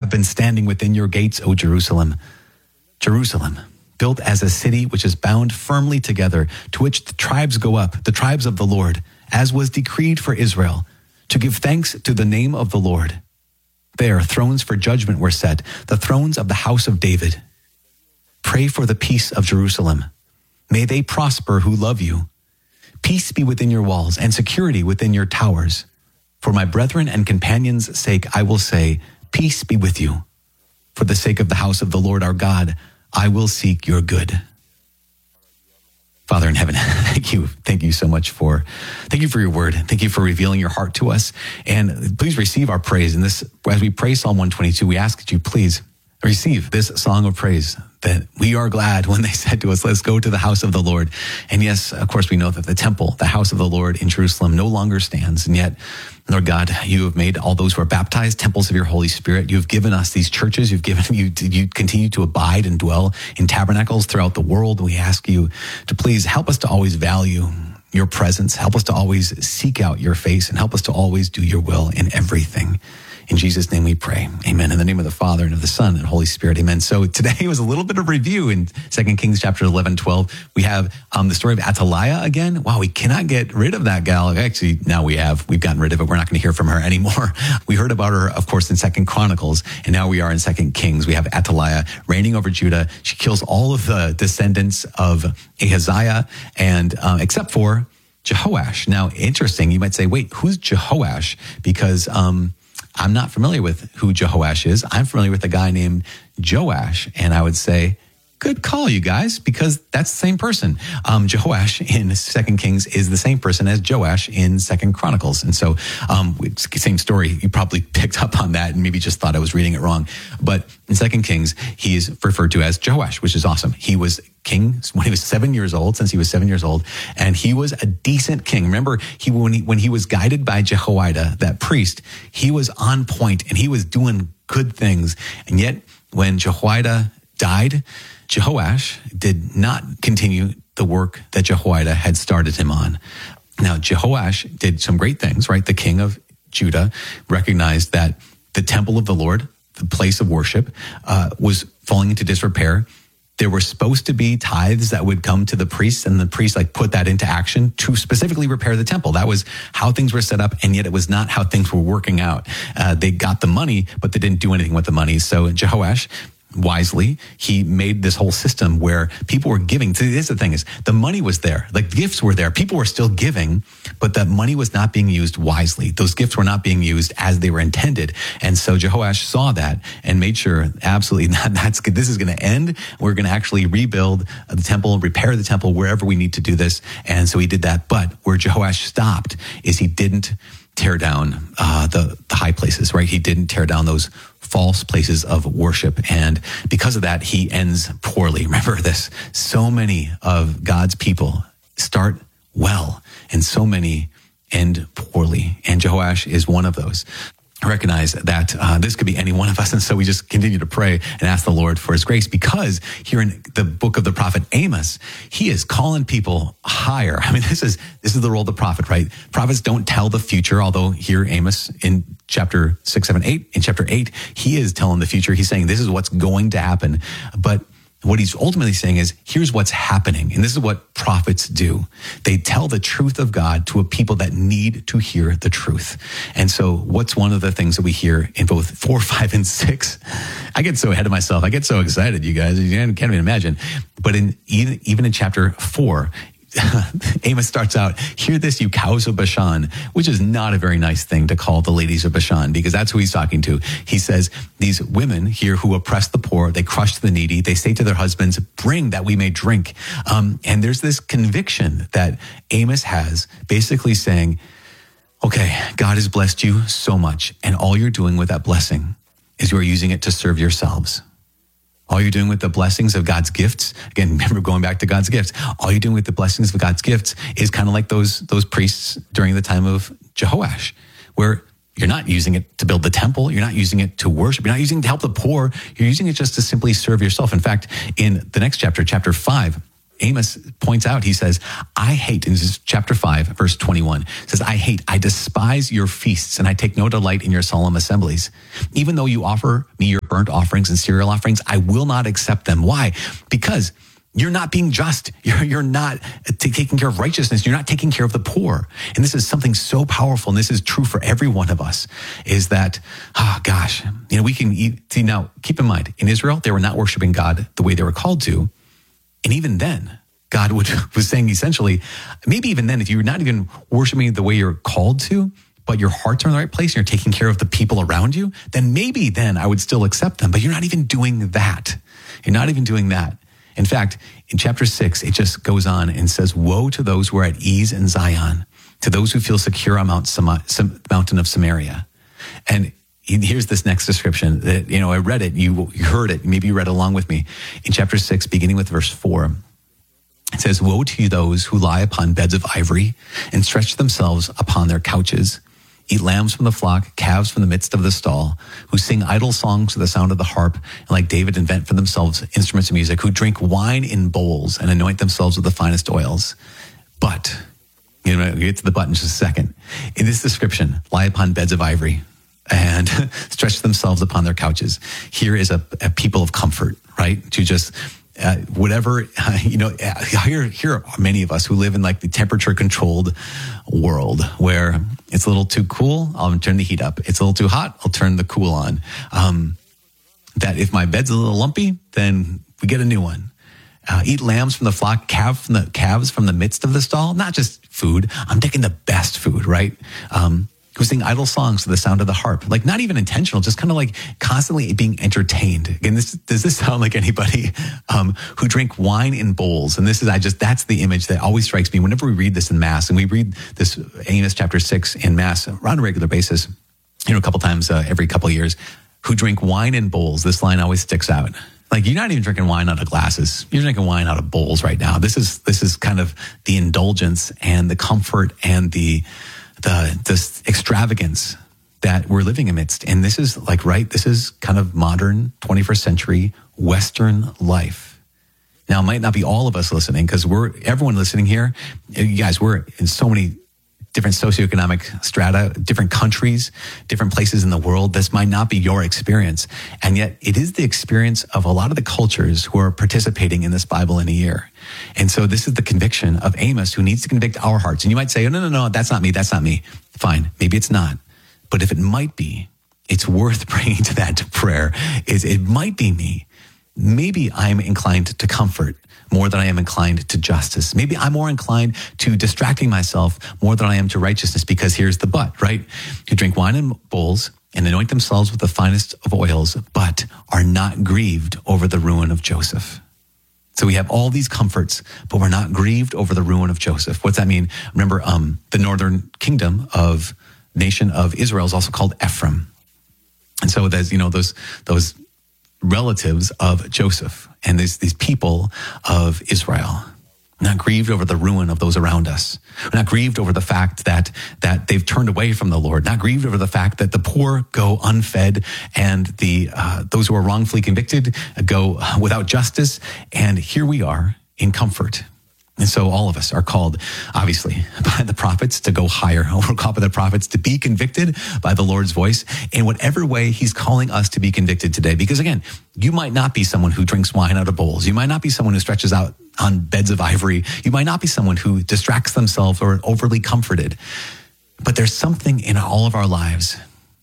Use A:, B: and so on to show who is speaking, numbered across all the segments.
A: have been standing within your gates, O Jerusalem. Jerusalem, built as a city which is bound firmly together, to which the tribes go up, the tribes of the Lord, as was decreed for Israel, to give thanks to the name of the Lord. There, thrones for judgment were set, the thrones of the house of David. Pray for the peace of Jerusalem. May they prosper who love you. Peace be within your walls and security within your towers. For my brethren and companions' sake, I will say, peace be with you. For the sake of the house of the Lord our God, I will seek your good. Father in heaven, thank you. Thank you so much thank you for your word. Thank you for revealing your heart to us. And please receive our praise. And this, as we pray Psalm 122, we ask that you please receive this song of praise, that we are glad when they said to us, let's go to the house of the Lord. And yes, of course, we know that the temple, the house of the Lord in Jerusalem, no longer stands. And yet, Lord God, you have made all those who are baptized temples of your Holy Spirit. You've given us these churches. You continue to abide and dwell in tabernacles throughout the world. We ask you to please help us to always value your presence. Help us to always seek out your face, and help us to always do your will in everything. In Jesus' name we pray. Amen. In the name of the Father, and of the Son, and Holy Spirit. Amen. So today was a little bit of review in 2 Kings chapter 11, 12. We have the story of Athaliah again. Wow, we cannot get rid of that gal. Actually, now we've gotten rid of it. We're not going to hear from her anymore. We heard about her, of course, in 2 Chronicles, and now we are in 2 Kings. We have Athaliah reigning over Judah. She kills all of the descendants of Ahaziah, and except for Jehoash. Now, interesting, you might say, wait, who's Jehoash? Because I'm not familiar with who Jehoash is. I'm familiar with a guy named Joash. And I would say, good call, you guys, because that's the same person. Jehoash in 2 Kings is the same person as Joash in 2 Chronicles. And so, same story. You probably picked up on that and maybe just thought I was reading it wrong. But in 2 Kings, he is referred to as Joash, which is awesome. He was king when he was 7 years old, and he was a decent king. Remember, when he was guided by Jehoiada, that priest, he was on point and he was doing good things. And yet, when Jehoiada died, Jehoash did not continue the work that Jehoiada had started him on. Now, Jehoash did some great things, right? The king of Judah recognized that the temple of the Lord, the place of worship, was falling into disrepair. There were supposed to be tithes that would come to the priests, and the priests put that into action to specifically repair the temple. That was how things were set up, and yet it was not how things were working out. They got the money, but they didn't do anything with the money. So Jehoash, wisely, he made this whole system where people were giving. So this is the thing, is the money was there, the gifts were there, people were still giving, but that money was not being used wisely. Those gifts were not being used as they were intended. And so Jehoash saw that and made sure, absolutely not, that's good. This is going to end. We're going to actually rebuild the temple, repair the temple wherever we need to do this. And so he did that. But where Jehoash stopped is he didn't tear down the high places, right? He didn't tear down those false places of worship. And because of that, he ends poorly. Remember this, so many of God's people start well and so many end poorly. And Jehoash is one of those. I recognize that this could be any one of us. And so we just continue to pray and ask the Lord for his grace, because here in the book of the prophet Amos, he is calling people higher. I mean, this is the role of the prophet, right? Prophets don't tell the future, although here Amos in chapter 6, 7, 8, in chapter 8, he is telling the future. He's saying this is what's going to happen. But what he's ultimately saying is, here's what's happening. And this is what prophets do. They tell the truth of God to a people that need to hear the truth. And so what's one of the things that we hear in both 4, 5, and 6? I get so ahead of myself. I get so excited, you guys. You can't even imagine. But even in chapter 4, Amos starts out, hear this, you cows of Bashan, which is not a very nice thing to call the ladies of Bashan, because that's who he's talking to. He says, these women here who oppress the poor, they crush the needy, they say to their husbands, bring that we may drink. And there's this conviction that Amos has, basically saying, okay, God has blessed you so much, and all you're doing with that blessing is you're using it to serve yourselves. All you're doing with the blessings of God's gifts, again, remember going back to God's gifts, all you're doing with the blessings of God's gifts is kind of like those priests during the time of Jehoash, where you're not using it to build the temple, you're not using it to worship, you're not using it to help the poor, you're using it just to simply serve yourself. In fact, in the next chapter, chapter 5, Amos points out, he says, I hate, and this is chapter 5, verse 21, says, I despise your feasts, and I take no delight in your solemn assemblies. Even though you offer me your burnt offerings and cereal offerings, I will not accept them. Why? Because you're not being just. You're not taking care of righteousness. You're not taking care of the poor. And this is something so powerful, and this is true for every one of us, is that, we can see now, keep in mind, in Israel, they were not worshiping God the way they were called to. And even then, God was saying essentially, maybe even then, if you're not even worshiping the way you're called to, but your hearts are in the right place and you're taking care of the people around you, then maybe then I would still accept them. But you're not even doing that. You're not even doing that. In fact, in chapter 6, it just goes on and says, woe to those who are at ease in Zion, to those who feel secure on mountain of Samaria. And here's this next description that, I read it, you heard it, maybe you read along with me. In chapter 6, beginning with verse 4, it says, woe to those who lie upon beds of ivory and stretch themselves upon their couches, eat lambs from the flock, calves from the midst of the stall, who sing idle songs to the sound of the harp, and like David invent for themselves instruments of music, who drink wine in bowls and anoint themselves with the finest oils. But, we'll get to the but in just a second. In this description, lie upon beds of ivory and stretch themselves upon their couches. Here is a people of comfort, right? To just here are many of us who live in like the temperature controlled world where it's a little too cool, I'll turn the heat up. It's a little too hot, I'll turn the cool on. That if my bed's a little lumpy, then we get a new one. Eat lambs from the flock, calves from the midst of the stall. Not just food. I'm taking the best food, right? Who sing idle songs to the sound of the harp. Like not even intentional, just kind of like constantly being entertained. Again, does this sound like anybody who drink wine in bowls? And that's the image that always strikes me whenever we read this in Mass. And we read this Amos chapter 6 in Mass on a regular basis, a couple times every couple of years. Who drink wine in bowls. This line always sticks out. Like you're not even drinking wine out of glasses. You're drinking wine out of bowls right now. This is kind of the indulgence and the comfort and the extravagance that we're living amidst. And this is this is kind of modern 21st century Western life. Now, it might not be all of us listening because everyone listening here, you guys, we're in so many different socioeconomic strata, different countries, different places in the world. This might not be your experience. And yet it is the experience of a lot of the cultures who are participating in this Bible in a year. And so this is the conviction of Amos who needs to convict our hearts. And you might say, oh, no, that's not me. That's not me. Fine. Maybe it's not. But if it might be, it's worth bringing to that prayer. It might be me. Maybe I'm inclined to comfort more than I am inclined to justice. Maybe I'm more inclined to distracting myself more than I am to righteousness, because here's the but, right? Who drink wine in bowls and anoint themselves with the finest of oils, but are not grieved over the ruin of Joseph. So we have all these comforts, but we're not grieved over the ruin of Joseph. What's that mean? Remember, the northern kingdom of nation of Israel is also called Ephraim. And so there's, those relatives of Joseph and these people of Israel. Not grieved over the ruin of those around us. We're not grieved over the fact that they've turned away from the Lord. Not grieved over the fact that the poor go unfed and those who are wrongfully convicted go without justice. And here we are in comfort. And so all of us are called, obviously, by the prophets to go higher. We're called by the prophets to be convicted by the Lord's voice in whatever way he's calling us to be convicted today. Because again, you might not be someone who drinks wine out of bowls. You might not be someone who stretches out on beds of ivory. You might not be someone who distracts themselves or overly comforted. But there's something in all of our lives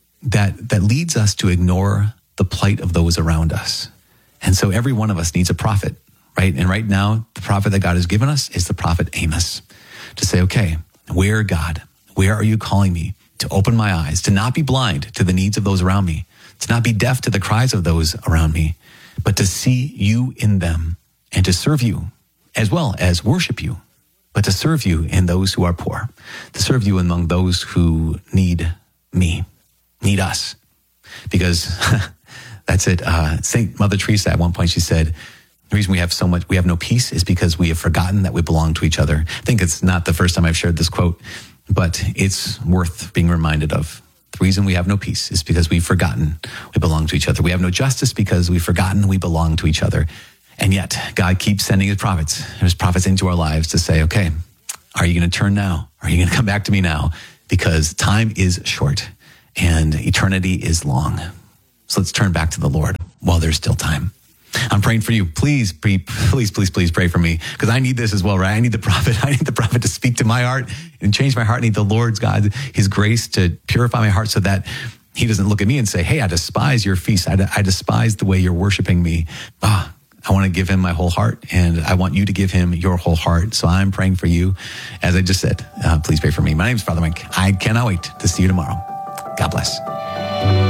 A: that leads us to ignore the plight of those around us. And so every one of us needs a prophet. Right? And right now, the prophet that God has given us is the prophet Amos, to say, okay, where, God, where are you calling me to open my eyes, to not be blind to the needs of those around me, to not be deaf to the cries of those around me, but to see you in them and to serve you as well as worship you, but to serve you in those who are poor, to serve you among those who need me, need us. Because that's it. Saint Mother Teresa, at one point, she said, the reason we have no peace is because we have forgotten that we belong to each other. I think it's not the first time I've shared this quote, but it's worth being reminded of. The reason we have no peace is because we've forgotten we belong to each other. We have no justice because we've forgotten we belong to each other. And yet, God keeps sending his prophets into our lives to say, okay, are you going to turn now? Are you going to come back to me now? Because time is short and eternity is long. So let's turn back to the Lord while there's still time. I'm praying for you. Please pray for me, because I need this as well, right? I need the prophet to speak to my heart and change my heart. I need the Lord's God, his grace to purify my heart so that he doesn't look at me and say, hey, I despise your feast. I despise the way you're worshiping me. I want to give him my whole heart, and I want you to give him your whole heart. So I'm praying for you. As I just said, please pray for me. My name is Father Mike. I cannot wait to see you tomorrow. God bless.